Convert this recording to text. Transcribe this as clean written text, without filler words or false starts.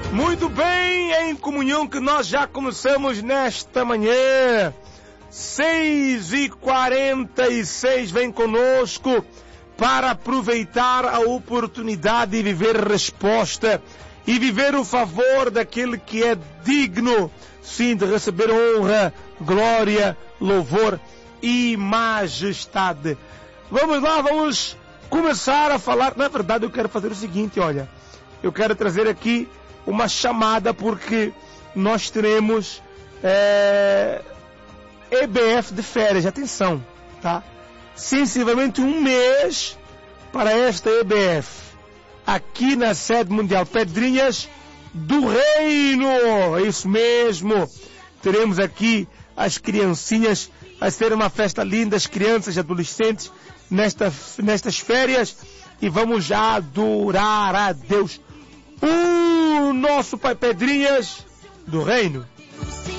Muito bem, em comunhão que nós já começamos nesta manhã. 6h46, vem conosco para aproveitar a oportunidade de viver resposta e viver o favor daquele que é digno, sim, de receber honra, glória, louvor e majestade. Vamos lá, vamos começar a falar. Na verdade, eu quero fazer o seguinte, olha, eu quero trazer aqui uma chamada porque nós teremos EBF de férias, atenção, tá? Sensivelmente um mês para esta EBF, aqui na sede mundial Pedrinhas do Reino, é isso mesmo, teremos aqui as criancinhas, vai ser uma festa linda, as crianças e adolescentes nestas férias, e vamos já adorar a Deus, o nosso Pai Pedrinhas do Reino.